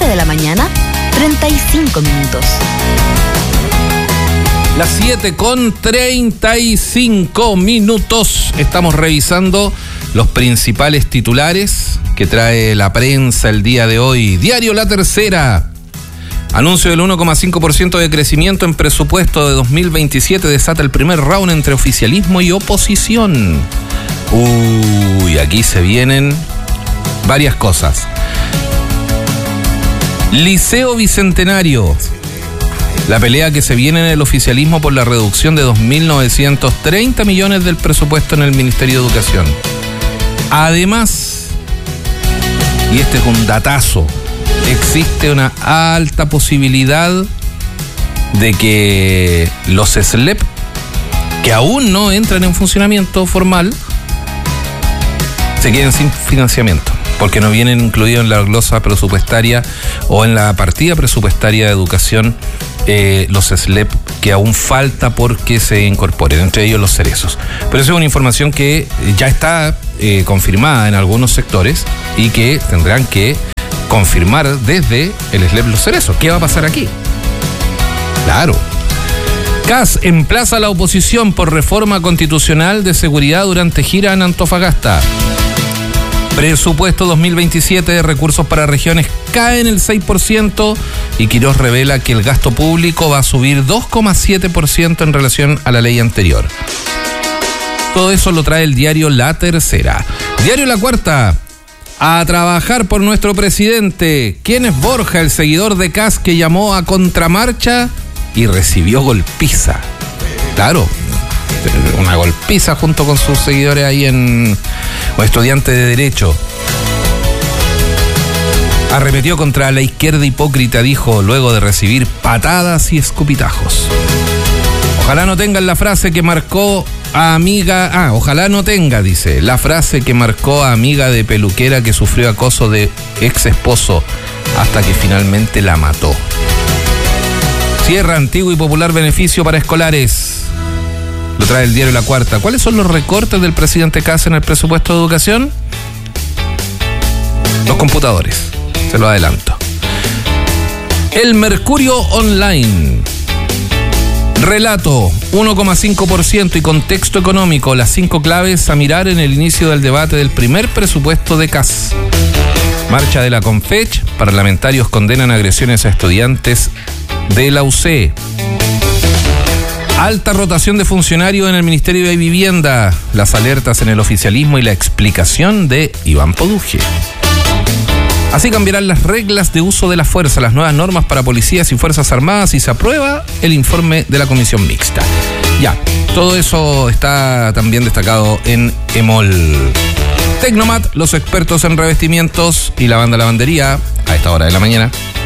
7 de la mañana, 35 minutos. Las 7:35. Estamos revisando los principales titulares que trae la prensa el día de hoy. Diario La Tercera. Anuncio del 1,5% de crecimiento en presupuesto de 2027 desata el primer round entre oficialismo y oposición. Aquí se vienen varias cosas. Liceo Bicentenario. La pelea que se viene en el oficialismo por la reducción de 2.930 millones del presupuesto en el Ministerio de Educación. Además, y este es un datazo, existe una alta posibilidad de que los SLEP, que aún no entran en funcionamiento formal, se queden sin financiamiento, porque no vienen incluidos en la glosa presupuestaria o en la partida presupuestaria de educación los SLEP, que aún falta porque se incorporen, entre ellos los cerezos. Pero esa es una información que ya está confirmada en algunos sectores y que tendrán que confirmar desde el SLEP los cerezos. ¿Qué va a pasar aquí? Claro. CAS emplaza a la oposición por reforma constitucional de seguridad durante gira en Antofagasta. Presupuesto 2027 de recursos para regiones cae en el 6% y Quirós revela que el gasto público va a subir 2,7% en relación a la ley anterior. Todo eso lo trae el diario La Tercera. Diario La Cuarta. A trabajar por nuestro presidente. ¿Quién es Borja, el seguidor de CAS que llamó a contramarcha y recibió golpiza? Claro, una golpiza junto con sus seguidores ahí o estudiante de Derecho. Arremetió contra la izquierda hipócrita, dijo, luego de recibir patadas y escupitajos. Ojalá no tengan la frase que marcó a amiga... ojalá no tenga, dice, la frase que marcó a amiga de peluquera que sufrió acoso de ex esposo hasta que finalmente la mató. Cierra antiguo y popular beneficio para escolares. Lo trae el diario La Cuarta. ¿Cuáles son los recortes del presidente Kast en el presupuesto de educación? Los computadores, se lo adelanto. El Mercurio Online. Relato, 1,5% y contexto económico, las 5 claves a mirar en el inicio del debate del primer presupuesto de Kast. Marcha de la Confech, parlamentarios condenan agresiones a estudiantes de la UC. Alta rotación de funcionarios en el Ministerio de Vivienda, las alertas en el oficialismo y la explicación de Iván Poduje. Así cambiarán las reglas de uso de la fuerza, las nuevas normas para policías y fuerzas armadas y se aprueba el informe de la comisión mixta. Ya, todo eso está también destacado en EMOL. Tecnomat, los expertos en revestimientos y lavanda lavandería, a esta hora de la mañana.